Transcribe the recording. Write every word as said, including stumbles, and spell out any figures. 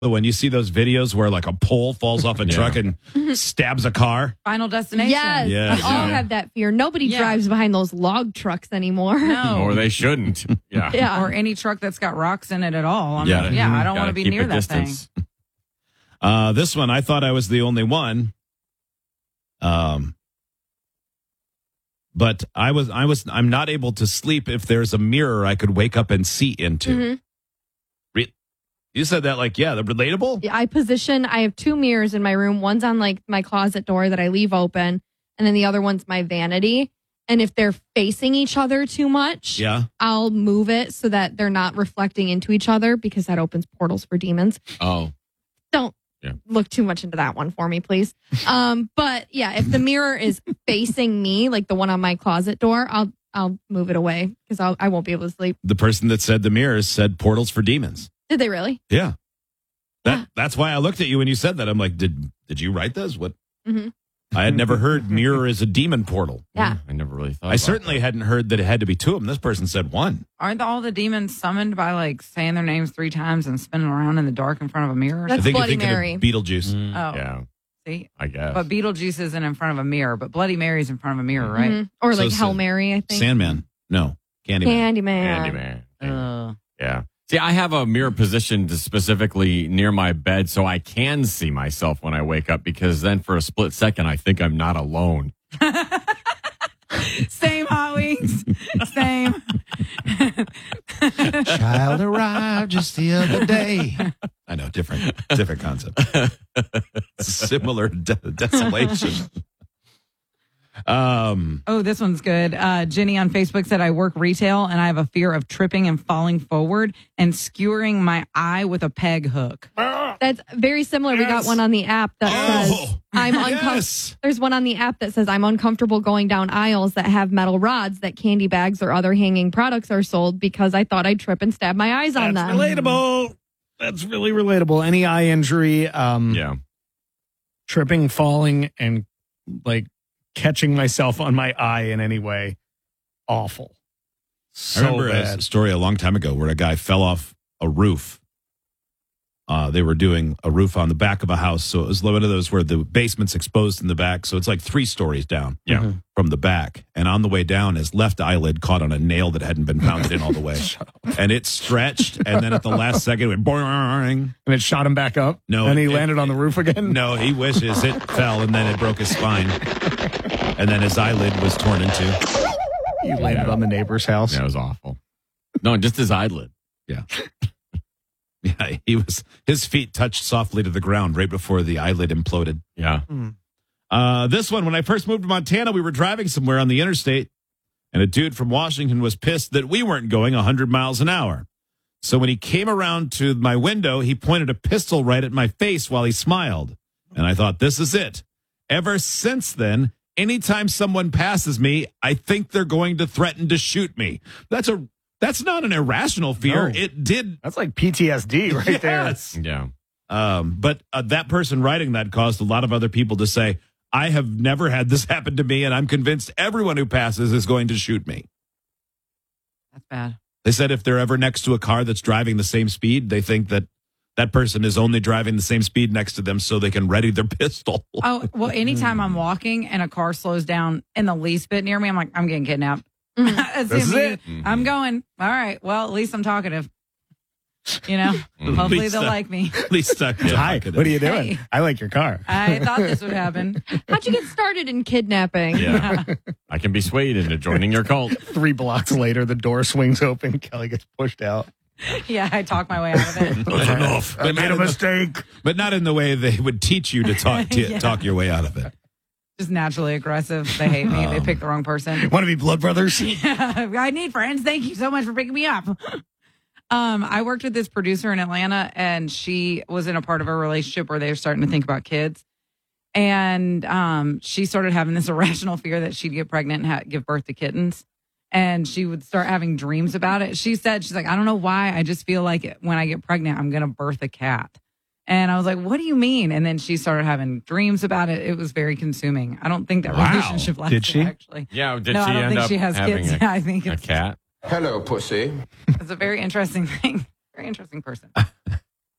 When you see those videos where like a pole falls off a Yeah. truck and stabs a car. Final Destination. Yes, Yes, we all yeah. have that fear. Nobody Yeah. drives behind those log trucks anymore. No. Or they shouldn't. Yeah. Yeah. Or any truck that's got rocks in it at all. I'm Yeah. like, yeah, I don't Gotta want to be keep near a that distance. thing. Uh, this one, I thought I was the only one. Um, but I was, I was, I'm not able to sleep if there's a mirror I could wake up and see into. Mhm. Re- You said that like, yeah, the relatable. I position, I have two mirrors in my room. One's on like my closet door that I leave open, and then the other one's my vanity. And if they're facing each other too much, Yeah. I'll move it so that they're not reflecting into each other because that opens portals for demons. Oh. Don't Yeah. look too much into that one for me, please. Um, but yeah, if the mirror is facing me, like the one on my closet door, I'll I'll move it away because I'll I won't be able to sleep. The person that said the mirrors said portals for demons. Did they really? Yeah. That Yeah. that's why I looked at you when you said that. I'm like, did did you write this? What? hmm I had never heard mirror is a demon portal. Yeah. I never really thought I about certainly that. hadn't heard that it had to be two of them. This person said one. Aren't all the demons summoned by like saying their names three times and spinning around in the dark in front of a mirror? or That's I think Bloody you're thinking Mary. of Beetlejuice. Mm, Oh. Yeah, See? I guess. But Beetlejuice isn't in front of a mirror, but Bloody Mary's in front of a mirror, right? Mhm. Or So like it's Hail a Mary, I think. Sandman. No. Candyman. Candyman. Candyman. Ugh. Yeah. See, I have a mirror positioned specifically near my bed so I can see myself when I wake up because then for a split second I think I'm not alone. Same, Hot Wings. Same. Child arrived just the other day. I know, different, different concept. Similar de- desolation. Um, Oh, this one's good. Uh, Jenny on Facebook said, I work retail and I have a fear of tripping and falling forward and skewering my eye with a peg hook. That's very similar. We got Yes. one on the app that says Oh, I'm uncomfortable. yes. There's one on the app that says I'm uncomfortable going down aisles that have metal rods that candy bags or other hanging products are sold because I thought I'd trip and stab my eyes on That's them. relatable. That's really relatable. Any eye injury, um, Yeah. tripping, falling, and like catching myself on my eye in any way, awful. So I remember bad. a story a long time ago where a guy fell off a roof. Uh, they were doing a roof on the back of a house. So it was one of those where the basement's exposed in the back. So it's like three stories down Yeah. Mhm. from the back. And on the way down, his left eyelid caught on a nail that hadn't been pounded in all the way. And it stretched. And then at the last second, it went boing. And it shot him back up. No, and he it- landed on the roof again. No, he wishes it fell and then it broke his spine. And then his eyelid was torn into. He landed on the neighbor's house. Yeah, it was awful. No, just his eyelid. Yeah. Yeah, he was, his feet touched softly to the ground right before the eyelid imploded. Yeah. Uh, this one, when I first moved to Montana, we were driving somewhere on the interstate, and a dude from Washington was pissed that we weren't going one hundred miles an hour. So when he came around to my window, he pointed a pistol right at my face while he smiled. And I thought, this is it. Ever since then, anytime someone passes me, I think they're going to threaten to shoot me. That's a that's not an irrational fear. No. It did. That's like P T S D right Yes. Yeah. Um, but uh, that person writing that caused a lot of other people to say, I have never had this happen to me, and I'm convinced everyone who passes is going to shoot me. That's bad. They said if they're ever next to a car that's driving the same speed, they think that that person is only driving the same speed next to them so they can ready their pistol. Oh, well, anytime I'm walking and a car slows down in the least bit near me, I'm like, I'm getting kidnapped. That's This is immediate. it. I'm going, all right, well, at least I'm talkative. You know, Mhm. hopefully Least, they'll uh, like me. At least I yeah, Hi, I could- what are you doing? Hey. I like your car. I thought this would happen. How'd you get started in kidnapping? Yeah. I can be swayed into joining your cult. Three blocks later, the door swings open. Kelly gets pushed out. Yeah, I talked my way out of it. That's enough. I But made not a in the- mistake. But not in the way they would teach you to talk to, Yeah. talk your way out of it. Just naturally aggressive. They hate me. They picked the wrong person. Want to be blood brothers? I need friends. Thank you so much for picking me up. Um, I worked with this producer in Atlanta, and she was in a part of a relationship where they were starting to think about kids. And um, she started having this irrational fear that she'd get pregnant and ha- give birth to kittens. And she would start having dreams about it. She said, she's like, I don't know why. I just feel like when I get pregnant, I'm going to birth a cat. And I was like, what do you mean? And then she started having dreams about it. It was very consuming. I don't think that Wow. relationship lasted, Did she? actually. Yeah. Did no, she I don't end think up she has having kids. a, Yeah, I think a it's, cat? Hello, pussy. it's a very interesting thing. Very interesting person.